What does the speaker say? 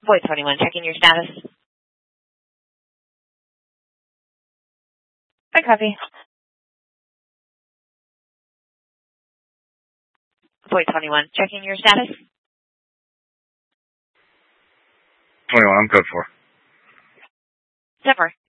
Void 21, checking your status. Hi, copy. Void 21, checking your status. 21, I'm code 4. Zipper.